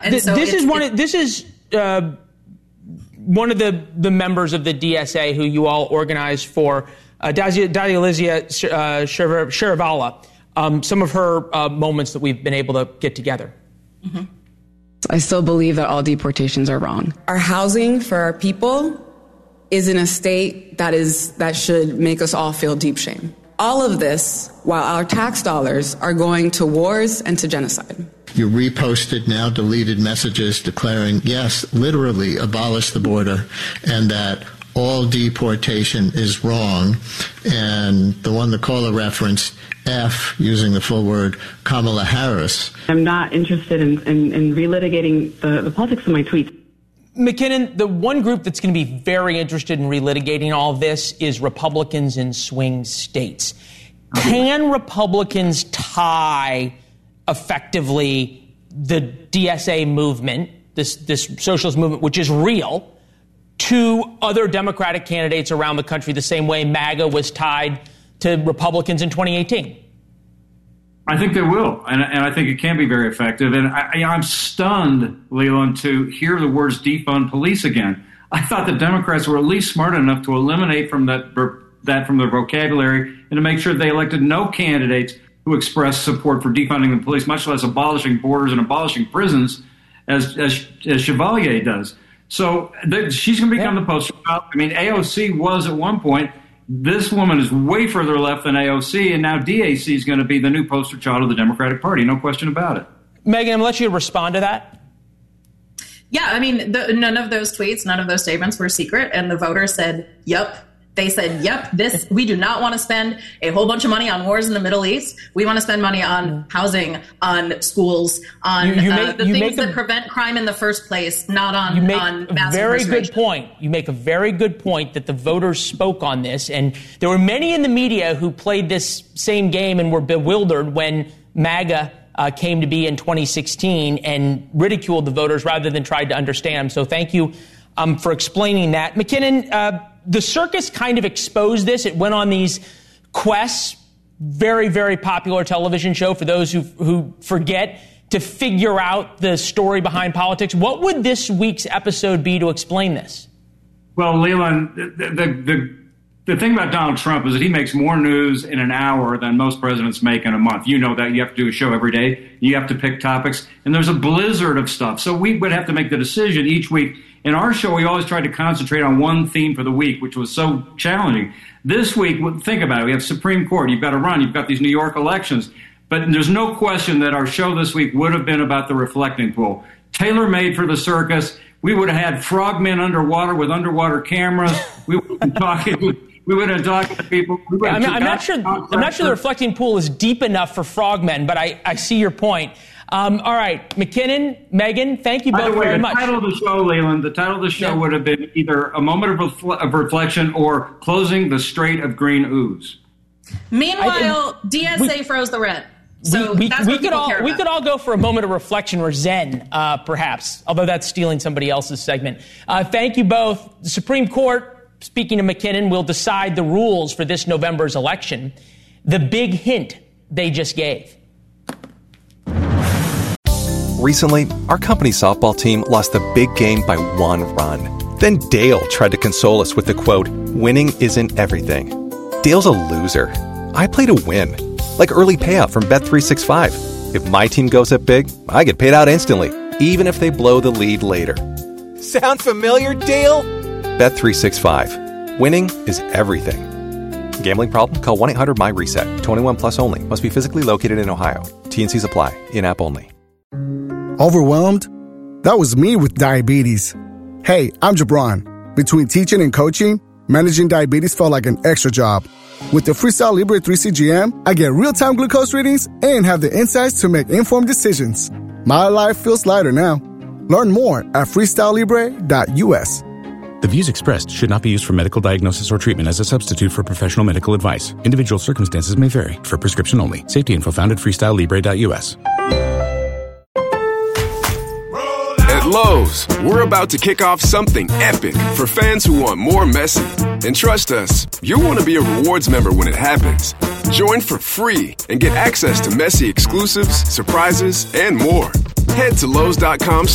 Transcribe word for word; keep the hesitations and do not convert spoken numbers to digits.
And Th- so this it's, is one. It, of, this is uh, one of the, the members of the D S A who you all organized for, uh, Dalializia uh, Sherivala. Um, some of her uh, moments that we've been able to get together. Mm-hmm. I still believe that all deportations are wrong. Our housing for our people is in a state that is that should make us all feel deep shame. All of this while our tax dollars are going to wars and to genocide. You reposted now deleted messages declaring, yes, literally abolish the border, and that all deportation is wrong. And the one the caller referenced, F, using the full word, Kamala Harris. I'm not interested in, in, in relitigating the, the politics of my tweets. McKinnon, the one group that's going to be very interested in relitigating all of this is Republicans in swing states. Can Republicans tie effectively the D S A movement, this, this socialist movement, which is real, to other Democratic candidates around the country the same way MAGA was tied to Republicans in twenty eighteen? I think they will, and, and I think it can be very effective. And I, I'm stunned, Leland, to hear the words defund police again. I thought the Democrats were at least smart enough to eliminate from that that from their vocabulary and to make sure they elected no candidates who expressed support for defunding the police, much less abolishing borders and abolishing prisons, as as, as Chevalier does. So th- she's going to become yeah. the poster child. I mean, A O C was at one point. This woman is way further left than A O C, and now D A C is going to be the new poster child of the Democratic Party. No question about it. Megan, I'm going to let you respond to that. Yeah, I mean, the, none of those tweets, none of those statements were secret, and the voters said, yep. They said, yep, this, we do not want to spend a whole bunch of money on wars in the Middle East. We want to spend money on housing, on schools, on you, you uh, make, the you things make that a, prevent crime in the first place, not on, you make on a mass very incarceration. good point. You make a very good point that the voters spoke on this. And there were many in the media who played this same game and were bewildered when MAGA uh, came to be in twenty sixteen and ridiculed the voters rather than tried to understand them. So thank you um, for explaining that. McKinnon, uh, the circus kind of exposed this. It went on these quests, very, very popular television show for those who who forget to figure out the story behind politics. What would this week's episode be to explain this? Well, Leland, the, the, the, the thing about Donald Trump is that he makes more news in an hour than most presidents make in a month. You know that. You have to do a show every day. You have to pick topics. And there's a blizzard of stuff. So we would have to make the decision each week. In our show, we always tried to concentrate on one theme for the week, which was so challenging. This week, think about it. We have Supreme Court. You've got to run. You've got these New York elections. But there's no question that our show this week would have been about the reflecting pool. Tailor-made for the circus. We would have had frogmen underwater with underwater cameras. We would have been talking, we would have been talking to people. Yeah, I'm, I'm not sure. I'm not sure the reflecting pool is deep enough for frogmen, but I, I see your point. Um, all right, McKinnon, Megan, thank you both By the way, very the much. The title of the show, Leland, the title of the show yeah. would have been either A Moment of, refle- of Reflection or Closing the Strait of Green Ooze. Meanwhile, I, D S A we, froze the rent. So we, we, that's we what could all care we about. could all go for a moment of reflection or Zen, uh, perhaps, although that's stealing somebody else's segment. Uh, thank you both. The Supreme Court, speaking of McKinnon, will decide the rules for this November's election. The big hint they just gave. Recently, our company's softball team lost the big game by one run. Then Dale tried to console us with the quote, "Winning isn't everything." Dale's a loser. I play to win. Like early payout from Bet three sixty-five. If my team goes up big, I get paid out instantly, even if they blow the lead later. Sound familiar, Dale? Bet three sixty-five. Winning is everything. Gambling problem? Call one eight hundred M Y reset. twenty-one plus only. Must be physically located in Ohio. T and C's apply. In-app only. Overwhelmed? That was me with diabetes. Hey, I'm Jabron. Between teaching and coaching, managing diabetes felt like an extra job. With the Freestyle Libre three C G M, I get real-time glucose readings and have the insights to make informed decisions. My life feels lighter now. Learn more at freestyle libre dot u s. The views expressed should not be used for medical diagnosis or treatment as a substitute for professional medical advice. Individual circumstances may vary. For prescription only. Safety info found at freestyle libre dot u s. At Lowe's, we're about to kick off something epic for fans who want more Messi. And trust us, you'll want to be a rewards member when it happens. Join for free and get access to Messi exclusives, surprises, and more. Head to Lowe's dot com